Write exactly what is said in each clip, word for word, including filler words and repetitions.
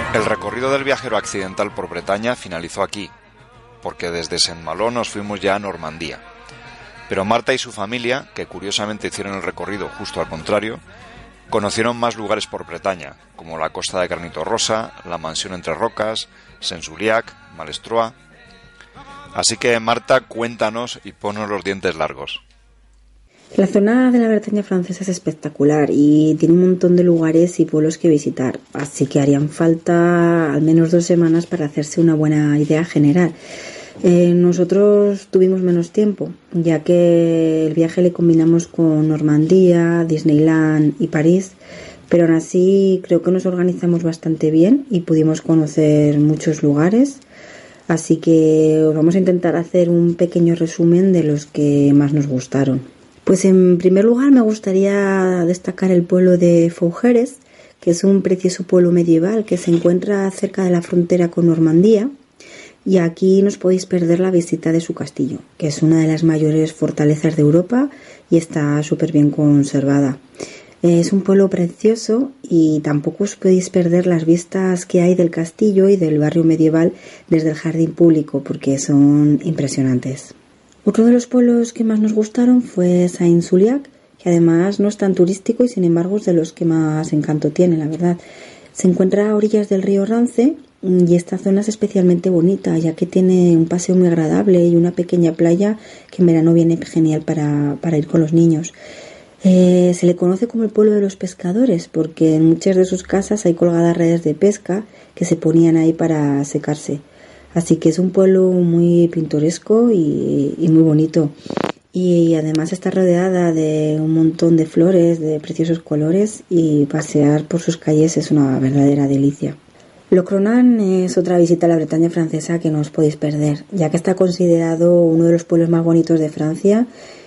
El recorrido del viajero accidental por Bretaña finalizó aquí, porque desde Saint-Malo nos fuimos ya a Normandía. Pero Marta y su familia, que curiosamente hicieron el recorrido justo al contrario, conocieron más lugares por Bretaña, como la costa de Granito Rosa, la mansión Entre Rocas, Saint-Suliac, Malestroit. Así que Marta, cuéntanos y ponnos los dientes largos. La zona de la Bretaña francesa es espectacular y tiene un montón de lugares y pueblos que visitar, así que harían falta al menos dos semanas para hacerse una buena idea general. Eh, nosotros tuvimos menos tiempo, ya que el viaje le combinamos con Normandía, Disneyland y París, pero aún así creo que nos organizamos bastante bien y pudimos conocer muchos lugares, así que vamos a intentar hacer un pequeño resumen de los que más nos gustaron. Pues en primer lugar me gustaría destacar el pueblo de Fougeres, que es un precioso pueblo medieval que se encuentra cerca de la frontera con Normandía, y aquí no os podéis perder la visita de su castillo, que es una de las mayores fortalezas de Europa y está súper bien conservada. Es un pueblo precioso y tampoco os podéis perder las vistas que hay del castillo y del barrio medieval desde el jardín público, porque son impresionantes. Otro de los pueblos que más nos gustaron fue Saint-Suliac, que además no es tan turístico y sin embargo es de los que más encanto tiene, la verdad. Se encuentra a orillas del río Rance y esta zona es especialmente bonita, ya que tiene un paseo muy agradable y una pequeña playa que en verano viene genial para, para ir con los niños. Eh, se le conoce como el pueblo de los pescadores porque en muchas de sus casas hay colgadas redes de pesca que se ponían ahí para secarse. Así que es un pueblo muy pintoresco y, y muy bonito. Y además está rodeada de un montón de flores de preciosos colores y pasear por sus calles es una verdadera delicia. Locronan es otra visita a la Bretaña francesa que no os podéis perder, ya que está considerado uno de los pueblos más bonitos de Francia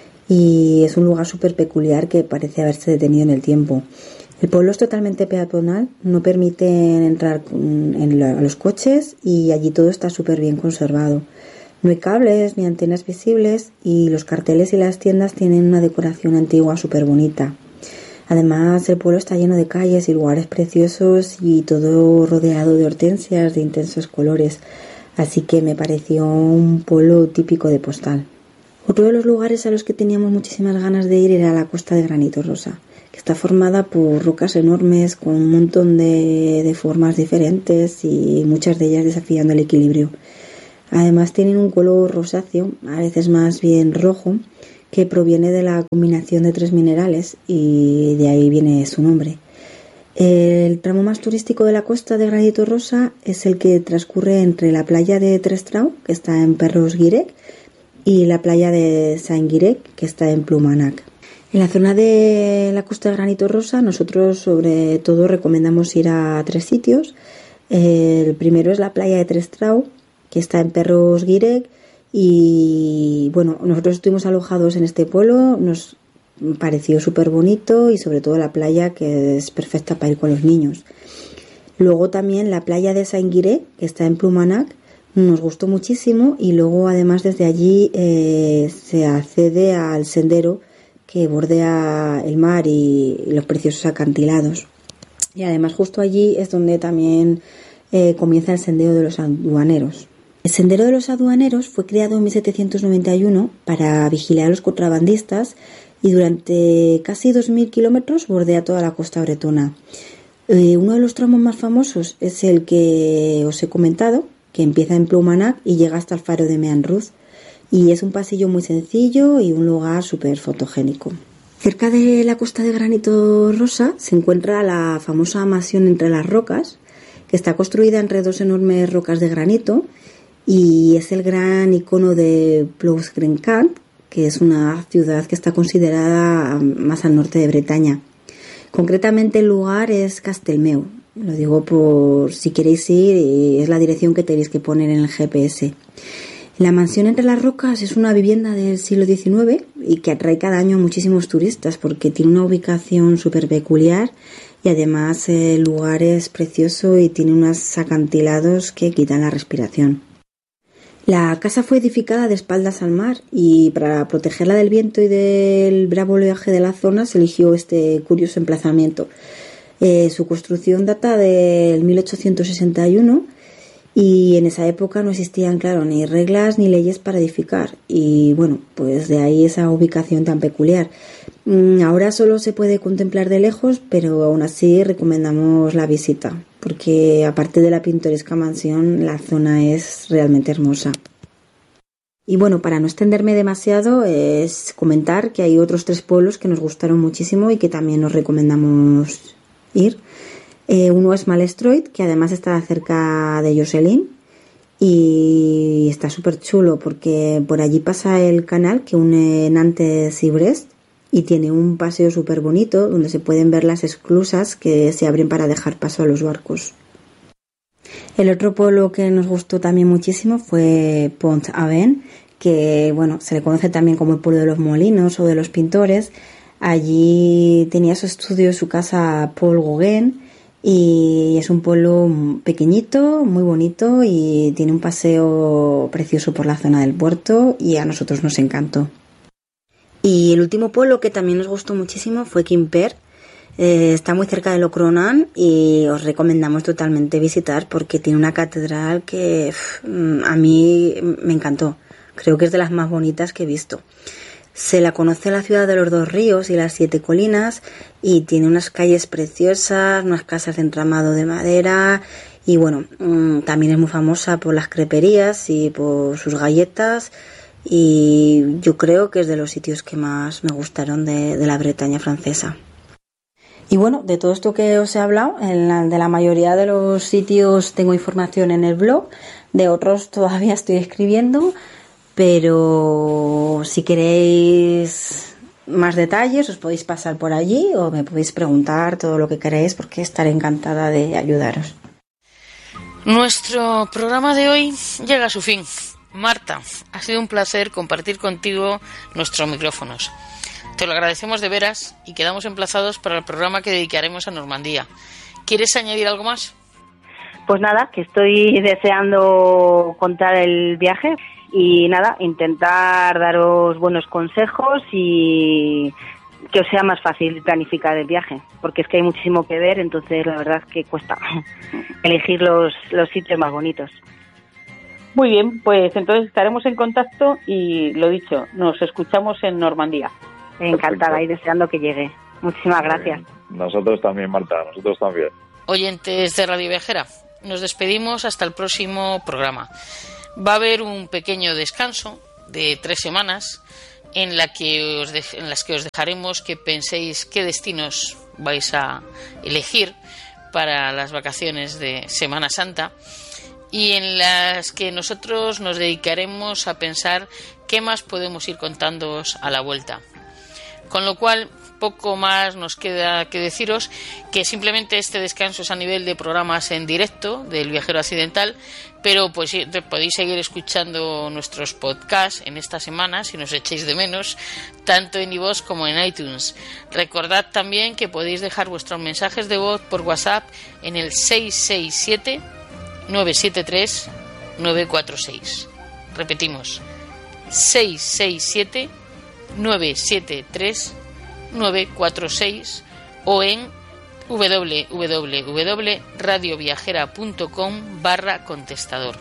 y es un lugar súper peculiar que parece haberse detenido en el tiempo. El pueblo es totalmente peatonal, no permiten entrar en la, a los coches y allí todo está súper bien conservado. No hay cables ni antenas visibles y los carteles y las tiendas tienen una decoración antigua súper bonita. Además, el pueblo está lleno de calles y lugares preciosos y todo rodeado de hortensias de intensos colores, así que me pareció un pueblo típico de postal. Otro de los lugares a los que teníamos muchísimas ganas de ir era la costa de Granito Rosa, que está formada por rocas enormes con un montón de, de formas diferentes y muchas de ellas desafiando el equilibrio. Además tienen un color rosáceo, a veces más bien rojo, que proviene de la combinación de tres minerales y de ahí viene su nombre. El tramo más turístico de la costa de Granito Rosa es el que transcurre entre la playa de Trestrau, que está en Perros-Guirec, y la playa de Saint-Guirec, que está en Ploumanac. En la zona de la costa de Granito Rosa nosotros sobre todo recomendamos ir a tres sitios. El primero es la playa de Trestrau, que está en Perros-Guirec, y bueno, nosotros estuvimos alojados en este pueblo, nos pareció súper bonito y sobre todo la playa, que es perfecta para ir con los niños. Luego también la playa de Saint-Guirec, que está en Ploumanac, nos gustó muchísimo y luego además desde allí eh, se accede al sendero que bordea el mar y los preciosos acantilados. Y además justo allí es donde también eh, comienza el sendero de los aduaneros. El sendero de los aduaneros fue creado en mil setecientos noventa y uno para vigilar a los contrabandistas y durante casi dos mil kilómetros bordea toda la costa bretona. Eh, uno de los tramos más famosos es el que os he comentado, que empieza en Ploumanac y llega hasta el faro de Meanruz. Y es un pasillo muy sencillo y un lugar súper fotogénico. Cerca de la costa de Granito Rosa se encuentra la famosa mansión Entre las Rocas, que está construida entre dos enormes rocas de granito y es el gran icono de Plougrencan, que es una ciudad que está considerada más al norte de Bretaña. Concretamente el lugar es Castelmeu, lo digo por si queréis ir y es la dirección que tenéis que poner en el G P S. La mansión Entre las Rocas es una vivienda del siglo diecinueve y que atrae cada año a muchísimos turistas porque tiene una ubicación súper peculiar y además el lugar es precioso y tiene unos acantilados que quitan la respiración. La casa fue edificada de espaldas al mar y para protegerla del viento y del bravo oleaje de la zona se eligió este curioso emplazamiento. Eh, su construcción data del mil ochocientos sesenta y uno y en esa época no existían, claro, ni reglas ni leyes para edificar y bueno, pues de ahí esa ubicación tan peculiar. Ahora solo se puede contemplar de lejos, pero aún así recomendamos la visita, porque aparte de la pintoresca mansión, la zona es realmente hermosa. Y bueno, para no extenderme demasiado, es comentar que hay otros tres pueblos que nos gustaron muchísimo y que también nos recomendamos ir. Eh, uno es Malestroit, que además está cerca de Jocelyn y está súper chulo porque por allí pasa el canal que une Nantes y Brest y tiene un paseo súper bonito donde se pueden ver las esclusas que se abren para dejar paso a los barcos. El otro pueblo que nos gustó también muchísimo fue Pont-Aven, que bueno, se le conoce también como el pueblo de los molinos o de los pintores. Allí tenía su estudio, su casa Paul Gauguin. Y es un pueblo pequeñito, muy bonito y tiene un paseo precioso por la zona del puerto y a nosotros nos encantó. Y el último pueblo que también nos gustó muchísimo fue Quimper. Eh, está muy cerca de Locronan y os recomendamos totalmente visitar porque tiene una catedral que pff, a mí me encantó. Creo que es de las más bonitas que he visto. Se la conoce la ciudad de los dos ríos y las siete colinas y tiene unas calles preciosas, unas casas de entramado de madera y bueno, mmm, también es muy famosa por las creperías y por sus galletas y yo creo que es de los sitios que más me gustaron de, de la Bretaña francesa. Y bueno, de todo esto que os he hablado, en la, de la mayoría de los sitios tengo información en el blog, de otros todavía estoy escribiendo. Pero si queréis más detalles os podéis pasar por allí o me podéis preguntar todo lo que queréis porque estaré encantada de ayudaros. Nuestro programa de hoy llega a su fin. Marta, ha sido un placer compartir contigo nuestros micrófonos. Te lo agradecemos de veras y quedamos emplazados para el programa que dedicaremos a Normandía. ¿Quieres añadir algo más? Pues nada, que estoy deseando contar el viaje. Y nada, intentar daros buenos consejos y que os sea más fácil planificar el viaje, porque es que hay muchísimo que ver, entonces la verdad es que cuesta elegir los, los sitios más bonitos. Muy bien, pues entonces estaremos en contacto y lo dicho, nos escuchamos en Normandía. Encantada y deseando que llegue. Muchísimas gracias. Nosotros también, Marta, nosotros también. Oyentes de Radio Viajera, nos despedimos hasta el próximo programa. Va a haber un pequeño descanso de tres semanas en, la que os de, en las que os dejaremos que penséis qué destinos vais a elegir para las vacaciones de Semana Santa y en las que nosotros nos dedicaremos a pensar qué más podemos ir contándoos a la vuelta. Con lo cual, poco más nos queda que deciros que simplemente este descanso es a nivel de programas en directo del Viajero Accidental, pero pues podéis seguir escuchando nuestros podcasts en esta semana si nos echéis de menos, tanto en iVoox como en iTunes. Recordad también que podéis dejar vuestros mensajes de voz por WhatsApp en el seis seis siete, nueve siete tres, nueve cuatro seis. Repetimos, seis seis siete, nueve siete tres, nueve cuatro seis o en w w w punto radio viajera punto com barra contestador.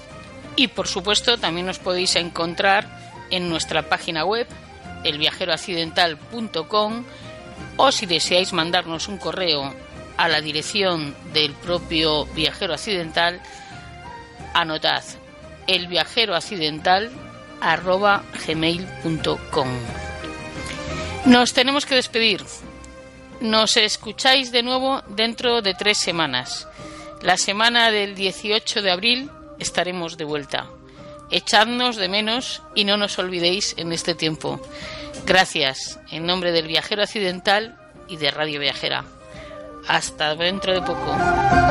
Y por supuesto también nos podéis encontrar en nuestra página web el viajero accidental punto com o si deseáis mandarnos un correo a la dirección del propio Viajero Accidental, anotad elviajeroaccidental arroba gmail punto com. Nos tenemos que despedir. Nos escucháis de nuevo dentro de tres semanas. La semana del dieciocho de abril estaremos de vuelta. Echadnos de menos y no nos olvidéis en este tiempo. Gracias en nombre del Viajero Accidental y de Radio Viajera. Hasta dentro de poco.